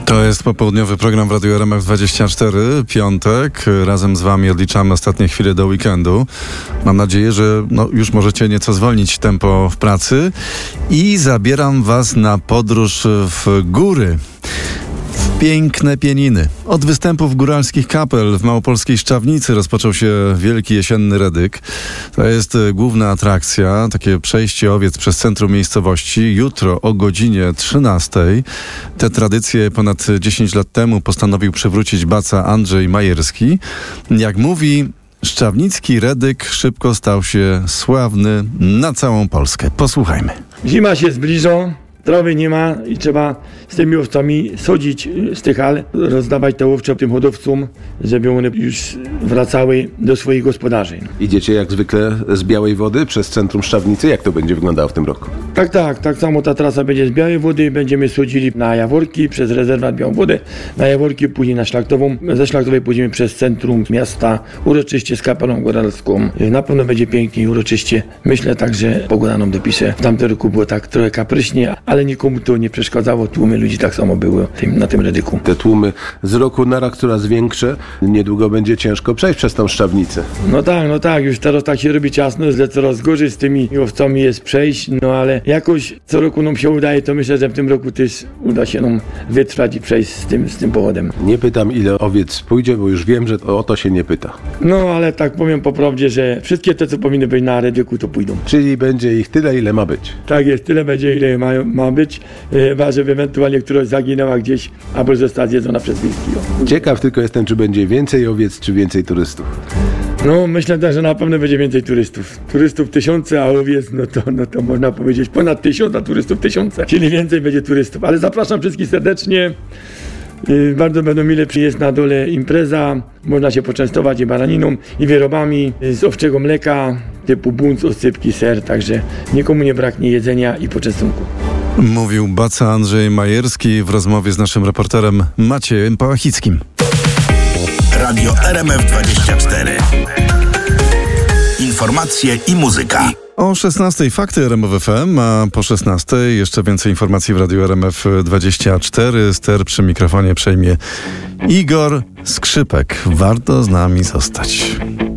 To jest popołudniowy program w Radiu RMF24, piątek. Razem z wami odliczamy ostatnie chwile do weekendu. Mam nadzieję, że już możecie nieco zwolnić tempo w pracy i zabieram was na podróż w góry. Piękne pieniny. Od występów góralskich kapel w małopolskiej Szczawnicy rozpoczął się wielki jesienny redyk. To jest główna atrakcja, takie przejście owiec przez centrum miejscowości. Jutro o godzinie 13. Te tradycje ponad 10 lat temu postanowił przywrócić baca Andrzej Majerski. Jak mówi, szczawnicki redyk szybko stał się sławny na całą Polskę. Posłuchajmy. Zima się zbliża. Trawy nie ma i trzeba z tymi owcami schodzić z tych hal, rozdawać te owcze tym hodowcom, żeby one już wracały do swoich gospodarzy. Idziecie jak zwykle z Białej Wody przez centrum Szczawnicy? Jak to będzie wyglądało w tym roku? Tak samo ta trasa będzie z Białej Wody, będziemy schodzili na Jaworki, przez rezerwat Białą Wodę, na Jaworki, później na Szlachtową, ze Szlachtowej pójdziemy przez centrum miasta, uroczyście z kapelą góralską. Na pewno będzie pięknie i uroczyście. Myślę tak, że pogoda nam dopisze. W tamtym roku było tak trochę kapryśnie, ale nikomu to nie przeszkadzało. Tłumy ludzi tak samo były na tym redyku. Te tłumy z roku na rok coraz większe. Niedługo będzie ciężko przejść przez tą Szczawnicę. No tak, już teraz tak się robi ciasno, że coraz gorzej z tymi owcami jest przejść, ale jakoś co roku nam się udaje, to myślę, że w tym roku też uda się nam wytrwać i przejść z tym pochodem. Nie pytam, ile owiec pójdzie, bo już wiem, że o to się nie pyta. Ale tak powiem po prawdzie, że wszystkie te, co powinny być na redyku, to pójdą. Czyli będzie ich tyle, ile ma być. Tak jest, tyle będzie, ile ma być, chyba żeby ewentualnie któraś zaginęła gdzieś, albo została zjedzona przez wilki. Ciekaw tylko jestem, czy będzie więcej owiec, czy więcej turystów. Myślę też, że na pewno będzie więcej turystów. Turystów tysiące, a owiec, to można powiedzieć ponad 1000, a turystów 1000. Czyli więcej będzie turystów. Ale zapraszam wszystkich serdecznie. Bardzo będą mile, jest na dole impreza. Można się poczęstować i baraniną, i wyrobami z owczego mleka, typu bunt, oscypki, ser. Także nikomu nie braknie jedzenia i poczęstunku. Mówił baca Andrzej Majerski w rozmowie z naszym reporterem Maciejem Pałachickim. Radio RMF24. Informacje i muzyka. O 16:00 fakty RMF FM, a po 16:00 jeszcze więcej informacji w Radiu RMF24. Ster przy mikrofonie przejmie Igor Skrzypek. Warto z nami zostać.